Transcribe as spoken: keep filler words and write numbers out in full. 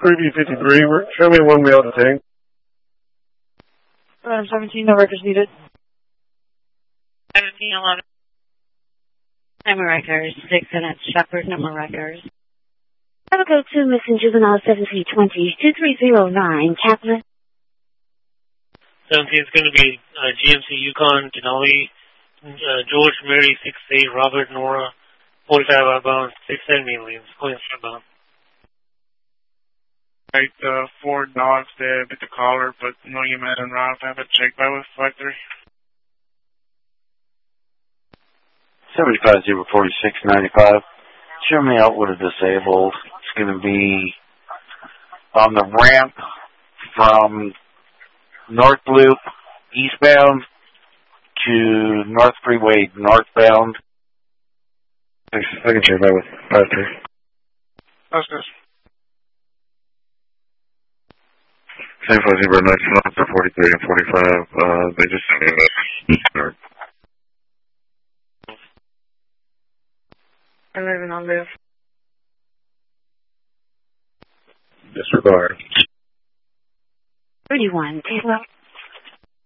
Preview fifty-three, show me one we ought to take. Room seventeen, no records needed. seventeen eleven. Number records, six minutes, Shepherd, number records. I'll go to Missing Juvenile seventeen twenty, two three zero nine, Kaplan. seventeen is going to be uh, G M C Yukon, Denali, uh, George, Mary, six eight, Robert, Nora, forty-five outbound, six seven aliens, going southbound. Right, uh, four dogs there, bit the caller, but no you met en route. Have a check by with five three. seventy-five zero forty-six ninety-five. Show me out what is disabled. It's going to be on the ramp from North Loop eastbound to North Freeway northbound. I can check that with five three. That's good. San Francisco nineteen for forty-three and forty-five. Uh, they just came back. eleven on live. Disregard. thirty-one, take left.